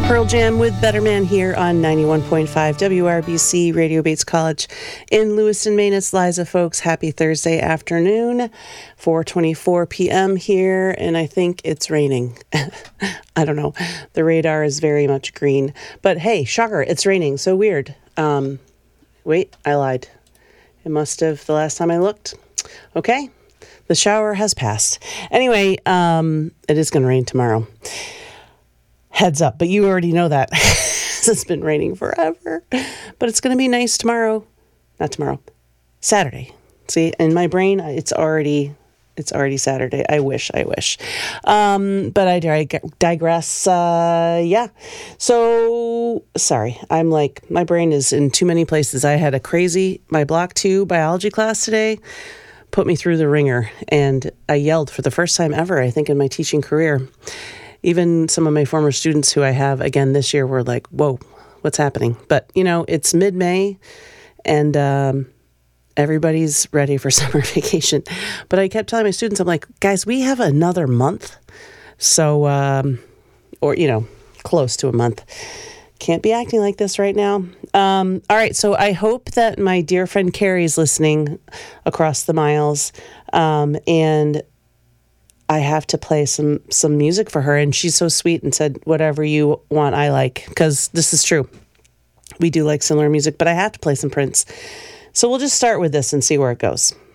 Pearl Jam with Better Man here on 91.5 WRBC Radio Bates College in Lewiston, Maine. It's Liza, folks. Happy Thursday afternoon, 4:24 p.m. here, and I think it's raining. I don't know. The radar is very much green. But hey, shocker, it's raining. So weird. Wait, I lied. It must have the last time I looked. Okay, the shower has passed. Anyway, it is going to rain tomorrow. Heads up, but you already know that. It's been raining forever. But it's going to be nice tomorrow. Not tomorrow. Saturday. See, in my brain, it's already Saturday. I wish. But I digress. Yeah. So, sorry. I'm like, my brain is in too many places. I had my Block 2 biology class today put me through the ringer. And I yelled for the first time ever, I think, in my teaching career. Even some of my former students who I have again this year were like, whoa, what's happening? But, it's mid-May and everybody's ready for summer vacation. But I kept telling my students, I'm like, guys, we have another month. So, or, close to a month. Can't be acting like this right now. All right. So I hope that my dear friend Carrie's listening across the miles. And I have to play some music for her. And she's so sweet and said, whatever you want, I like. Because this is true. We do like similar music, but I have to play some Prince. So we'll just start with this and see where it goes.